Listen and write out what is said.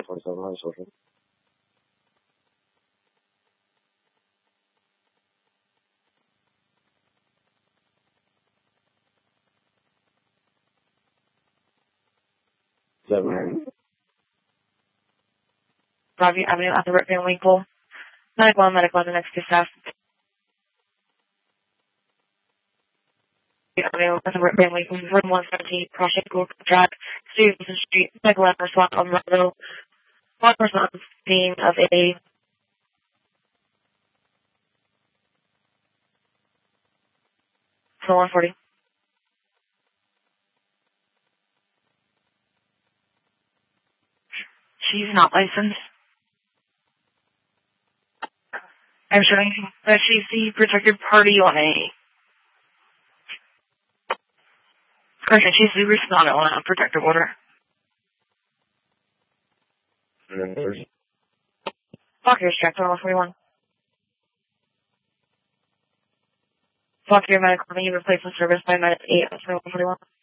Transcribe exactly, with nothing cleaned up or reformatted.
forty-seven, high social. Seven. Broadview Avenue at the Rip Van Winkle. Medic one, Medic one, the next two staff. Avenue at the Rip Van Winkle, room one seventeen, crossing school track, Stevenson Street, Medic one, response on Rondo. One person on the scene of a one forty. She's not licensed. I'm showing that she's the protected party on a. Correction, she's the respondent on a protective order. And then there's. Fockier's checked on one forty-one. Focker medical need replacement service by minus eight on one forty-one.